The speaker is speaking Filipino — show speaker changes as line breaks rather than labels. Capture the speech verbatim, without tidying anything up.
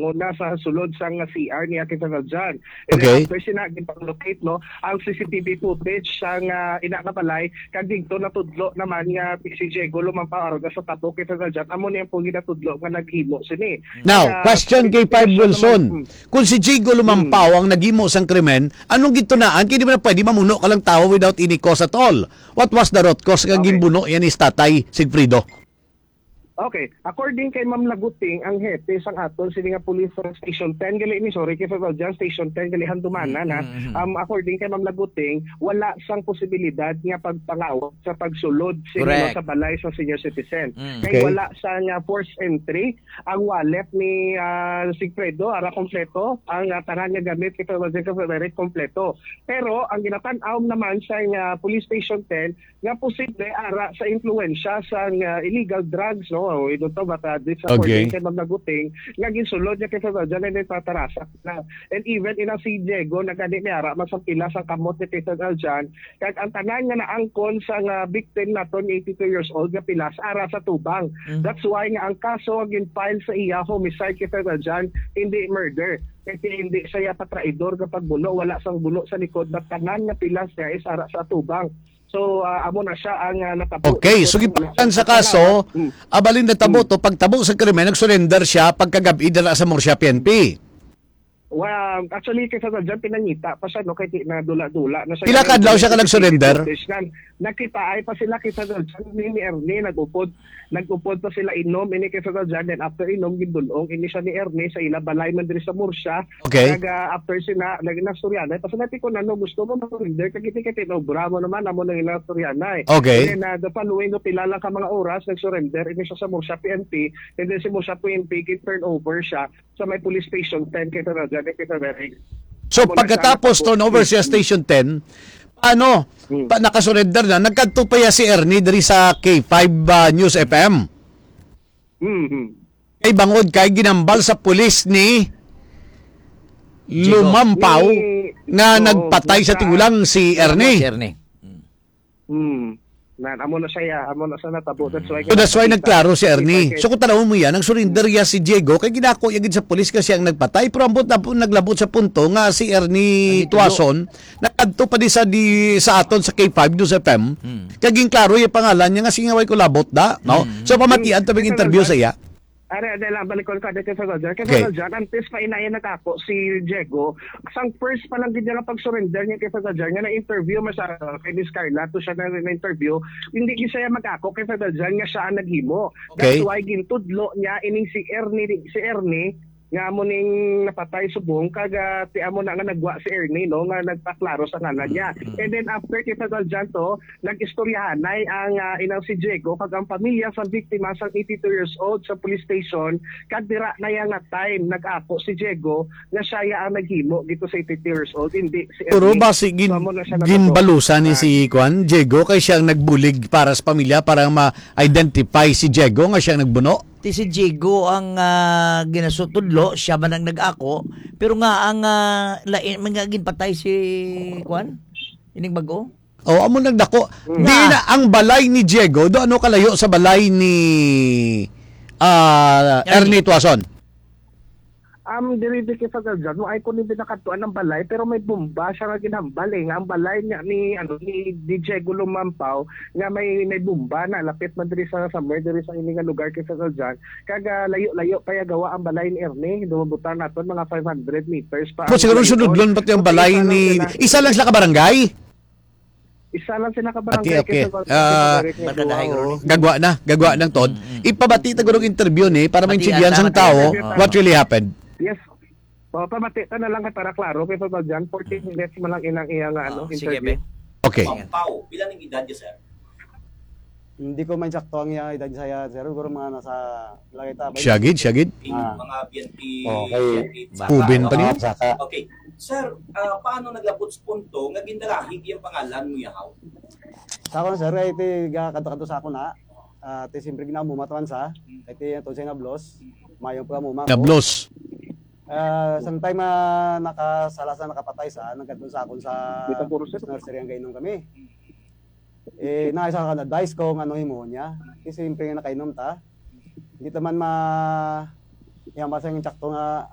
bangon na sa sulod sa nga C R niya kita dyan. And
Okay.
then after sina gipang-locate no, ang C C T V footage sa nga ina nga balay kag dingto natudlo naman nga si Diego lumampaw aron sa tapo kita dyan. Amo niya po ginatudlo nga naghimo sini.
Now,
Kaya,
question kay Five Wilson.
naman, hmm.
Kung si Jigo lumampaw ang naghimo sang krimen, anong gitunaan? Kini ba na pwede mamuno ka lang tao without any cause at all? What was the root cause nga
Okay.
ginbuno yan is Tatay Sigfrido?
Okay, according kay Ma'am Laguting, ang hepe sang aton sini nga police station ten gali ni sorry kay Federal Judge station ten gali handumana na. Um according kay Ma'am Laguting, wala sang posibilidad nga pagpangawat sa pagsulod sini
Correct.
sa balay sa senior citizen.
Mm.
Kay
Okay.
wala sa nga force entry ang wallet ni uh, Sigfredo ara kompleto, ang uh, tanan nga gamit kay Federal Judge Frederick kompleto. Pero ang ginatan-aw naman sa nga police station ten nga posible ara sa influensya sa nga illegal drugs no. Oh, ito to bata this
Okay.
according kay Ma'am Laguting nga ginsulod niya kay Federal Judge na tatarasak na. And even ina si Diego nagani ni ara masapila sa kamot ni Federal Judge kag ang tanan nga naangkon sa nga victim naton eighty-two years old nga pilas ara sa tubang.
Mm.
That's why nga ang kaso nga gin-file sa iya homicide kay Federal Judge hindi murder. Kasi hindi siya patraidor kapag bulo wala sang bulo sa likod na tanan nga pilas niya is ara sa tubang. So uh, amo na siya ang uh, natabo.
Okay, so gipakan sa kaso,
Hmm.
abalin na tabo to, pagtabo sa krimen, nag-surrender siya pagkagabi dala sa Murcia P N P.
Well, actually kasi sa dyan pinangita pa siya no kay na dula-dula na siya.
Pila ka adlaw siya ka nag-surrender?
Nakita ay pa sila kita sa dyan ni Ernie nagupod nagupod pa sila inom ini kay sa dyan then after inom gidulong ini siya ni Ernie sa ila balay man diri sa Murcia.
Okay.
Nag uh, after sina nagnastoryanay pa sila ko nano gusto mo mag-surrender kay kiti kiti no bravo naman amo nang ila storyanay.
Okay.
And then uh, the following no pila lang ka mga oras nag-surrender ini siya sa Murcia P N P and then si Murcia P N P git-turn over siya sa may police station ten kay sa dyan kay sa very.
So pagkatapos turnover siya Station ten, ano, pa, nakasurrender na, nagkanto pa ya si Ernie diri sa K five uh, News F M.
Mm-hmm.
Kay bangod kay ginambal sa pulis ni
Jigo.
Lumampaw
Ni-
nga
Oo,
nagpatay sa
basta-
tigulang si Ernie.
Ernie.
Hmm. Na amo na siya, amo na sa natabo. That's why
So that's why nagklaro si Ernie. So kung tanawin mo yan, nag-surrender ya si Diego kay ginako yagid sa pulis kasi ang nagpatay. Pero ambot na po naglabot sa punto nga si Ernie Tuason nakadto pa di sa di sa aton sa K five News F M.
Hmm.
Kay ginklaro yung pangalan niya nga singaway ko labot da, no? So pamatian tabing interview sa iya.
Are de lang balikon ka dito sa Roger. Kasi
Okay.
Roger, antes pa inayan nakako si Diego. Sang first pa lang gid nga pag-surrender niya kay Roger nga na-interview mo sa kay Miss Carla to siya na na-interview. Hindi gid siya magako kay Roger nga siya ang naghimo.
Okay.
That's why gintudlo niya ining si Ernie si Ernie nga mo ning napatay subong kaga ti amo na nga nagwa si Ernie no nga nagpaklaro sa ngalan niya. And then after kita dal to nag-istoryahanay ang uh, inang si Diego kag ang pamilya sa biktima sa eighty-two years old sa police station kag dira na yang nga time nag-ako si Diego nga siya ya ang naghimo dito sa eighty-two years old hindi si Ernie.
Puro ba si gin,
So, amo na siya natabo.
ginbalusan ni si Kwan, Diego kay siyang nagbulig para sa pamilya para ma-identify si Diego nga siyang nagbuno?
Ti si Jigo ang uh, ginasutudlo, siya man ang nag-ako, pero nga ang uh, lain mga ginpatay si Kwan? Ining bago?
O amo nagdako.
Hmm.
Di na ang balay ni Diego do ano kalayo sa balay ni ah Ernie Tuason.
Um, diri di kay Father John, mo ay ko ni binakatuan ng balay pero may bomba siya nga ginhambal eh. Nga ang balay niya ni ano ni D J Lumampaw nga may may bomba na lapit man diri sa somewhere diri sa ini nga lugar kay Father John. Kaga layo-layo pa ya gawa ang balay ni Ernie, dumubutan naton mga five hundred meters pa.
Kung siguro sunodlon pati ang balay ni isa lang sila ka barangay.
Isa lang sila ka
Ati,
barangay
okay.
kay
Ah,
Barkadahay ko rin.
Gagwa na, gagwa ng tod. Ipabati ta gurong interview ni para
Batian
maintindihan
na,
sang
batian
tao
na.
what really happened.
Yes. O pamati ta na lang para klaro kay Father John fourteen minutes man lang ilang iyang ano
Oh, sige,
interview.
be.
Okay.
Pau, bilang ang edad niya, sir?
Hindi ko man sakto ang iya edad saya, sir. Siguro mga nasa lagay ta.
Syagid, syagid.
Yung
Ah.
mga B N P...
Okay.
B N P
Baka,
Kubin pa
Okay.
niya.
Saka,
Okay. Sir, ah, paano naglabot sa punto nga gindalahig yung pangalan mo yahaw?
sa ako na, sir, ay iti kanto-kanto sa ako na. Ah, iti siyempre ginamumatan sa. Iti ito siya nablos. Mayong pa muma ko.
Nablos.
Ah, sang time na nakasala sa nakapatay sa, nagkadto sa akon sa
Dito puro sir.
nursery ang gainom kami. Eh, naisa ka na dice ko ano himo niya. Kasi siyempre nga nakainom ta. Hindi ta man ma yang masang tsakto nga